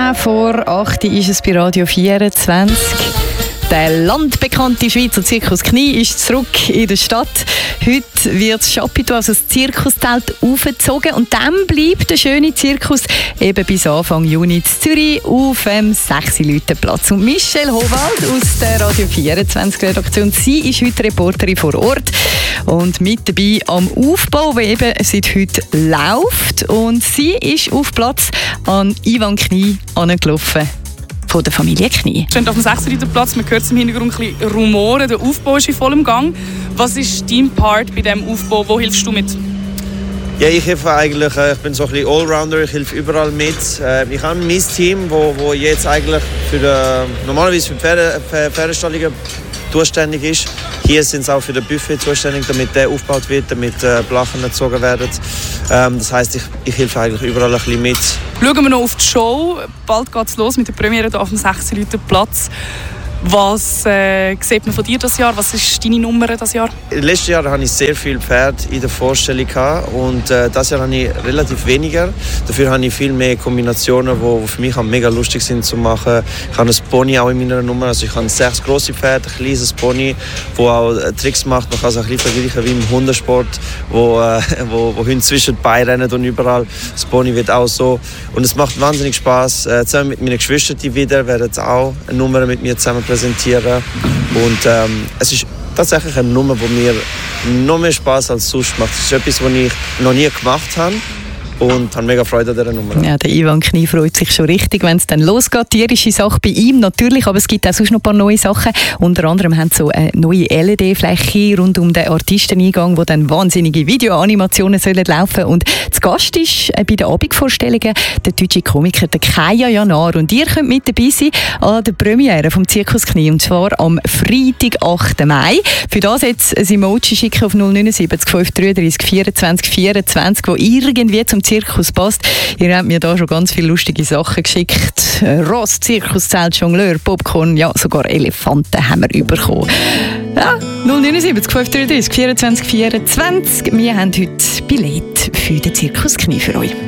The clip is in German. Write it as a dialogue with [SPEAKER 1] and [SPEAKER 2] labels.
[SPEAKER 1] 10:10 ist es bei Radio 24. Der landbekannte Schweizer Zirkus Knie ist zurück in der Stadt. Heute wird das Chapiteau, also das Zirkuszelt, aufgezogen. Und dann bleibt der schöne Zirkus eben bis Anfang Juni in Zürich auf dem 6-Leuten-Platz. Und Michelle Howald aus der Radio 24-Redaktion, sie ist heute Reporterin vor Ort und mit dabei am Aufbau, der eben seit heute läuft. Und sie ist auf Platz an Ivan Knie angelaufen. Von der Familie Knie.
[SPEAKER 2] Wir stehen auf dem 6-Leiter-Platz, man hört im Hintergrund ein bisschen Rumoren, der Aufbau ist in vollem Gang. Was ist dein Part bei diesem Aufbau, wo hilfst du mit?
[SPEAKER 3] Ja, ich helfe eigentlich, ich bin so ein bisschen Allrounder, ich helfe überall mit. Ich habe mein Team, wo jetzt eigentlich normalerweise für Pferdestallungen zuständig ist. Hier sind sie auch für den Buffet zuständig, damit der aufgebaut wird, damit Blachen gezogen werden. Das heisst, ich helfe eigentlich überall ein bisschen mit.
[SPEAKER 2] Schauen wir noch auf die Show. Bald geht es los mit der Premiere hier auf dem 6-Leiter-Platz. Was sieht man von dir dieses Jahr? Was ist deine Nummer dieses Jahr?
[SPEAKER 3] Letztes Jahr hatte ich sehr viele Pferde in der Vorstellung und dieses Jahr habe ich relativ weniger. Dafür habe ich viel mehr Kombinationen, die für mich mega lustig sind zu machen. Ich habe ein Pony auch in meiner Nummer. Also ich habe 6 grosse Pferde, ein kleines Pony, das auch Tricks macht. Man kann es ein bisschen vergleichen wie im Hundesport, wo Hunde zwischen die Beine rennen und überall. Das Pony wird auch so. Und es macht wahnsinnig Spass. Zusammen mit meinen Geschwistern wieder werden sie auch eine Nummer mit mir zusammen präsentieren. Und es ist tatsächlich eine Nummer, die mir noch mehr Spass als sonst macht. Es ist etwas, was ich noch nie gemacht habe. Und habe mega Freude an dieser Nummer.
[SPEAKER 1] Ja, der Ivan Knie freut sich schon richtig, wenn es dann losgeht. Tierische Sache bei ihm natürlich, aber es gibt auch sonst noch ein paar neue Sachen. Unter anderem haben sie so eine neue LED-Fläche rund um den Artisteneingang, wo dann wahnsinnige Videoanimationen sollen laufen. Und zu Gast ist bei den Abendvorstellungen der deutsche Komiker der Kaya Janar. Und ihr könnt mit dabei sein an der Premiere vom Zirkus Knie. Und zwar am Freitag, 8. Mai. Für das jetzt ein Emoji schicken auf 079 533 24 24, wo irgendwie zum Zirkus passt. Ihr habt mir da schon ganz viele lustige Sachen geschickt. Ross, Zirkuszelt, Jongleur, Popcorn, ja, sogar Elefanten haben wir bekommen. Ja, 079 533 24 24. Wir haben heute Billett für den Zirkus Knie für euch.